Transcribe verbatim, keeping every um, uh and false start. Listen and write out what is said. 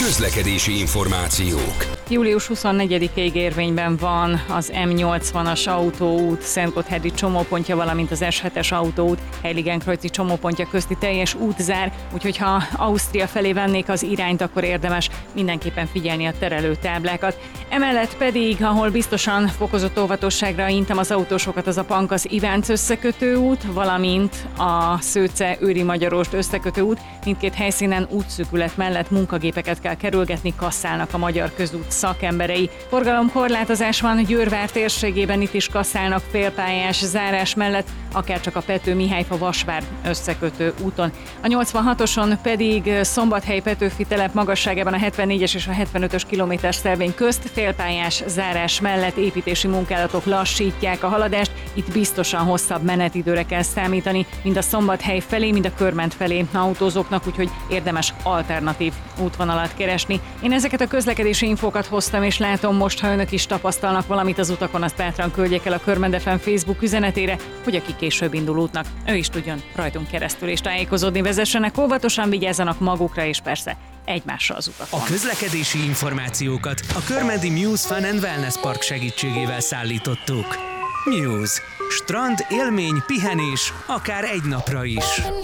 Közlekedési információk. július huszonnegyedikéig érvényben van az M nyolcvanas autóút Szentgotthárdi csomópontja, valamint az S hetes autóút Heiligenkreuz csomópontja közti teljes útzár, úgyhogy ha Ausztria felé vennék az irányt, akkor érdemes mindenképpen figyelni a terelőtáblákat. Emellett pedig, ahol biztosan fokozott óvatosságra intem az autósokat, az a Pankasz-Ivánc összekötő út, valamint a Szőce-Őri Magyaróst összekötő út. Mindkét helyszínen útszűkület mellett munkagépeket kell kerülgetni, kasszálnak a Magyar Közút szakemberei. Forgalomkorlátozás van Győrvár térségében, itt is kasszálnak félpályás zárás mellett, akár csak a Pető-Mihályfa-Vasvár összekötő úton. A nyolcvanhatoson pedig Szombathely-Petőfi telep magasságában a hetvennégyes és a hetvenötös kilométer szervény közt félpályás zárás mellett építési munkálatok lassítják a haladást. Itt biztosan hosszabb menetidőre kell számítani, mind a Szombathely felé, mind a Körment felé autózóknak, úgyhogy érdemes alternatív útvonalat keresni. Én ezeket a közlekedési infókat hoztam, és látom most, ha önök is tapasztalnak valamit az utakon, azt bátran küldjék el a Körment ef em Facebook üzenetére, hogy aki később indul útnak, ő is tudjon rajtunk keresztül és tájékozódni. Vezessenek óvatosan, vigyázzanak magukra, és persze egymásra az utakon. A közlekedési információkat a Körmedi Muse Fun and Wellness Park segítségével szállítottuk. Muse. Strand, élmény, pihenés, akár egy napra is.